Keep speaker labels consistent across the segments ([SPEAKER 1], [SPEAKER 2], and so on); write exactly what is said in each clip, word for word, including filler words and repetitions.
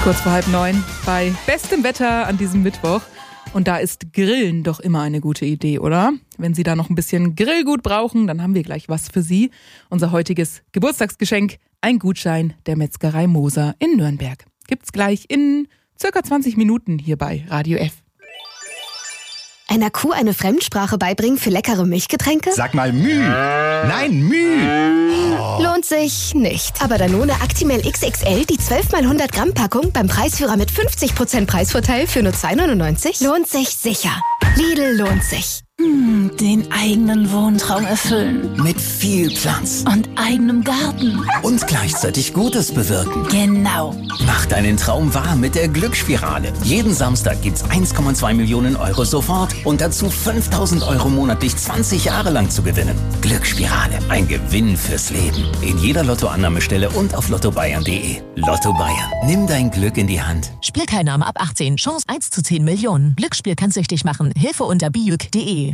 [SPEAKER 1] Kurz vor halb neun bei bestem Wetter an diesem Mittwoch. Und da ist Grillen doch immer eine gute Idee, oder? Wenn Sie da noch ein bisschen Grillgut brauchen, dann haben wir gleich was für Sie. Unser heutiges Geburtstagsgeschenk, ein Gutschein der Metzgerei Moser in Nürnberg. Gibt's gleich in circa zwanzig Minuten hier bei Radio F.
[SPEAKER 2] Einer Kuh eine Fremdsprache beibringen für leckere Milchgetränke?
[SPEAKER 3] Sag mal Müh. Nein, Müh.
[SPEAKER 2] Oh. Lohnt sich nicht. Aber Danone Actimel X X L, die zwölf mal hundert Gramm Packung beim Preisführer mit fünfzig Prozent Preisvorteil für nur zwei neunundneunzig, lohnt sich sicher. Lidl lohnt sich.
[SPEAKER 4] Hm, den eigenen Wohntraum erfüllen.
[SPEAKER 3] Mit viel Platz.
[SPEAKER 4] Und eigenem Garten.
[SPEAKER 3] Und gleichzeitig Gutes bewirken.
[SPEAKER 4] Genau.
[SPEAKER 3] Mach deinen Traum wahr mit der Glücksspirale. Jeden Samstag gibt's eins Komma zwei Millionen Euro sofort und dazu fünftausend Euro monatlich zwanzig Jahre lang zu gewinnen. Glücksspirale, ein Gewinn fürs Leben. In jeder Lottoannahmestelle und auf lotto bayern punkt de. Lotto Bayern, nimm dein Glück in die Hand.
[SPEAKER 5] Spielteilnahme ab achtzehn, Chance eins zu zehn Millionen. Glücksspiel kann süchtig machen. Hilfe unter bijuk punkt de.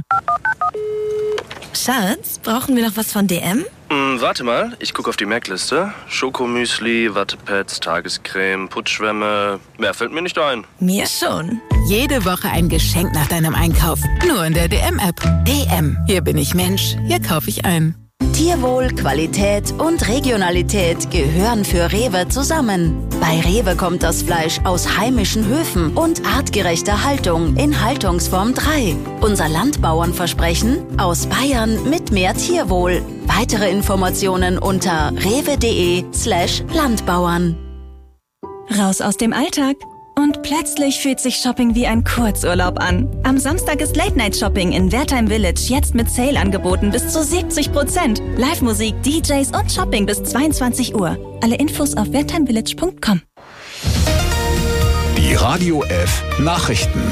[SPEAKER 2] Schatz, brauchen wir noch was von D M?
[SPEAKER 6] Hm, warte mal, ich gucke auf die Merkliste. Schokomüsli, Wattepads, Tagescreme, Putzschwämme. Mehr fällt mir nicht ein.
[SPEAKER 2] Mir schon.
[SPEAKER 7] Jede Woche ein Geschenk nach deinem Einkauf. Nur in der D M-App. D M. Hier bin ich Mensch. Hier kaufe ich ein.
[SPEAKER 8] Tierwohl, Qualität und Regionalität gehören für Rewe zusammen. Bei Rewe kommt das Fleisch aus heimischen Höfen und artgerechter Haltung in Haltungsform drei. Unser Landbauernversprechen: aus Bayern mit mehr Tierwohl. Weitere Informationen unter rewe.de slash Landbauern.
[SPEAKER 9] Raus aus dem Alltag. Und plötzlich fühlt sich Shopping wie ein Kurzurlaub an. Am Samstag ist Late-Night-Shopping in Wertheim Village jetzt mit Sale-Angeboten bis zu siebzig Prozent. Live-Musik, D Js und Shopping bis zweiundzwanzig Uhr. Alle Infos auf wertheimvillage punkt com.
[SPEAKER 10] Die Radio F Nachrichten.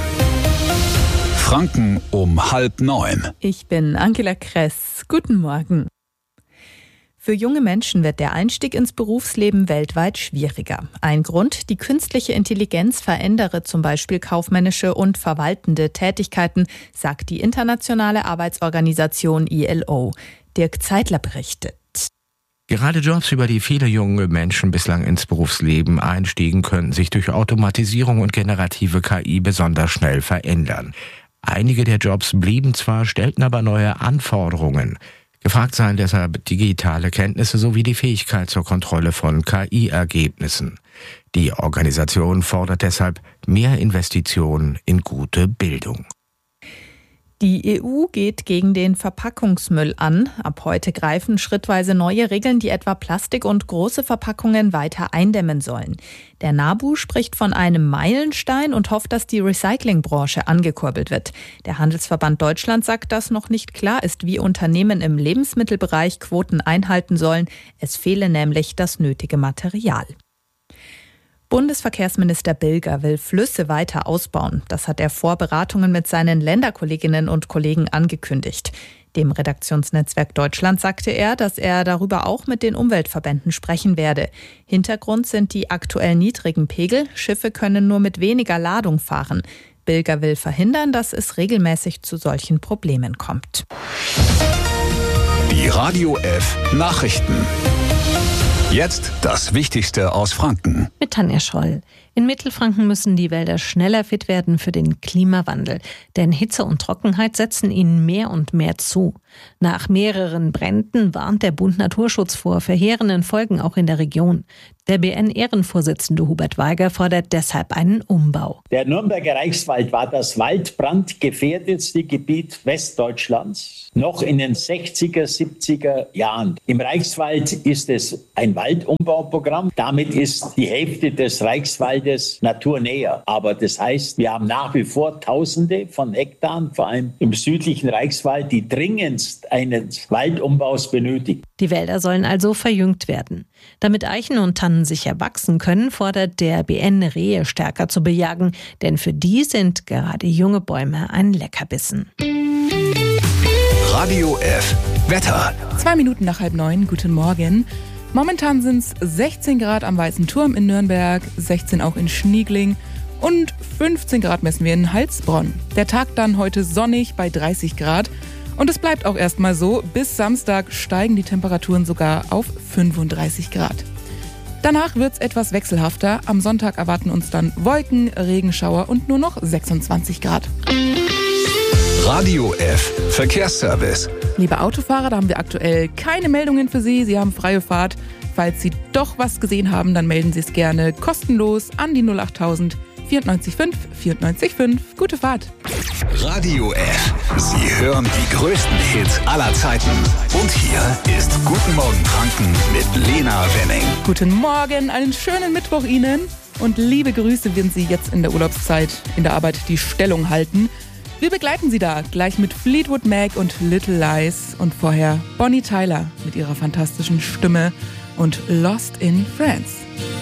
[SPEAKER 10] Franken um halb neun.
[SPEAKER 1] Ich bin Angela Kress. Guten Morgen. Für junge Menschen wird der Einstieg ins Berufsleben weltweit schwieriger. Ein Grund: die künstliche Intelligenz verändere zum Beispiel kaufmännische und verwaltende Tätigkeiten, sagt die internationale Arbeitsorganisation I L O. Dirk Zeitler berichtet.
[SPEAKER 11] Gerade Jobs, über die viele junge Menschen bislang ins Berufsleben einstiegen, könnten sich durch Automatisierung und generative K I besonders schnell verändern. Einige der Jobs blieben zwar, stellten aber neue Anforderungen. Gefragt seien deshalb digitale Kenntnisse sowie die Fähigkeit zur Kontrolle von K I-Ergebnissen. Die Organisation fordert deshalb mehr Investitionen in gute Bildung.
[SPEAKER 1] Die E U geht gegen den Verpackungsmüll an. Ab heute greifen schrittweise neue Regeln, die etwa Plastik und große Verpackungen weiter eindämmen sollen. Der NABU spricht von einem Meilenstein und hofft, dass die Recyclingbranche angekurbelt wird. Der Handelsverband Deutschland sagt, dass noch nicht klar ist, wie Unternehmen im Lebensmittelbereich Quoten einhalten sollen. Es fehle nämlich das nötige Material. Bundesverkehrsminister Bilger will Flüsse weiter ausbauen. Das hat er vor Beratungen mit seinen Länderkolleginnen und Kollegen angekündigt. Dem Redaktionsnetzwerk Deutschland sagte er, dass er darüber auch mit den Umweltverbänden sprechen werde. Hintergrund sind die aktuell niedrigen Pegel. Schiffe können nur mit weniger Ladung fahren. Bilger will verhindern, dass es regelmäßig zu solchen Problemen kommt.
[SPEAKER 10] Die Radio F Nachrichten. Jetzt das Wichtigste aus Franken.
[SPEAKER 12] Mit Tanja Scholl. In Mittelfranken müssen die Wälder schneller fit werden für den Klimawandel. Denn Hitze und Trockenheit setzen ihnen mehr und mehr zu. Nach mehreren Bränden warnt der Bund Naturschutz vor verheerenden Folgen auch in der Region. Der B N-Ehrenvorsitzende Hubert Weiger fordert deshalb einen Umbau.
[SPEAKER 13] Der Nürnberger Reichswald war das waldbrandgefährdetste Gebiet Westdeutschlands, noch in den sechziger, siebziger Jahren. Im Reichswald ist es ein Waldumbauprogramm. Damit ist die Hälfte des Reichswaldes naturnäher. Aber das heißt, wir haben nach wie vor Tausende von Hektaren, vor allem im südlichen Reichswald, die dringendst eines Waldumbaus benötigen.
[SPEAKER 12] Die Wälder sollen also verjüngt werden. Damit Eichen und Tannen sicher wachsen können, fordert der B N, Rehe stärker zu bejagen, denn für die sind gerade junge Bäume ein Leckerbissen.
[SPEAKER 10] Radio F Wetter.
[SPEAKER 1] Zwei Minuten nach halb neun, guten Morgen. Momentan sind es sechzehn Grad am Weißen Turm in Nürnberg, sechzehn auch in Schniegling und fünfzehn Grad messen wir in Heilsbronn. Der Tag dann heute sonnig bei dreißig Grad. Und es bleibt auch erstmal so. Bis Samstag steigen die Temperaturen sogar auf fünfunddreißig Grad.
[SPEAKER 14] Danach wird es etwas wechselhafter. Am Sonntag erwarten uns dann Wolken, Regenschauer und nur noch sechsundzwanzig Grad.
[SPEAKER 10] Radio F Verkehrsservice.
[SPEAKER 14] Liebe Autofahrer, da haben wir aktuell keine Meldungen für Sie. Sie haben freie Fahrt. Falls Sie doch was gesehen haben, dann melden Sie es gerne kostenlos an die null achttausend vierundneunzig fünf vierundneunzig fünf. Gute Fahrt.
[SPEAKER 10] Radio F. Sie hören die größten Hits aller Zeiten. Und hier ist Guten Morgen Franken mit Lena Wenning.
[SPEAKER 14] Guten Morgen, einen schönen Mittwoch Ihnen. Und liebe Grüße, wenn Sie jetzt in der Urlaubszeit in der Arbeit die Stellung halten. Wir begleiten Sie da gleich mit Fleetwood Mac und Little Lies. Und vorher Bonnie Tyler mit ihrer fantastischen Stimme und Lost in France.